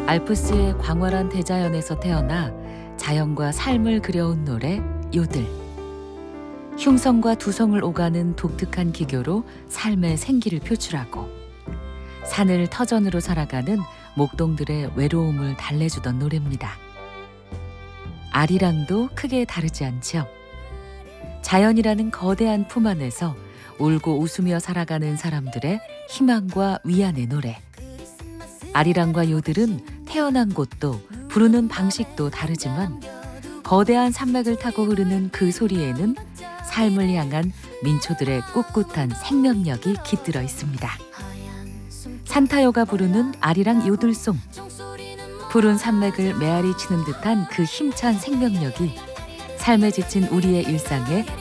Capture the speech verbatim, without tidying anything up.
알프스의 광활한 대자연에서 태어나 자연과 삶을 그려온 노래 요들. 흉성과 두성을 오가는 독특한 기교로 삶의 생기를 표출하고 산을 터전으로 살아가는 목동들의 외로움을 달래주던 노래입니다. 아리랑도 크게 다르지 않죠. 자연이라는 거대한 품 안에서 울고 웃으며 살아가는 사람들의 희망과 위안의 노래. 아리랑과 요들은 태어난 곳도 부르는 방식도 다르지만 거대한 산맥을 타고 흐르는 그 소리에는 삶을 향한 민초들의 꿋꿋한 생명력이 깃들어 있습니다. 산타요가 부르는 아리랑 요들송. 푸른 산맥을 메아리 치는 듯한 그 힘찬 생명력이 삶에 지친 우리의 일상에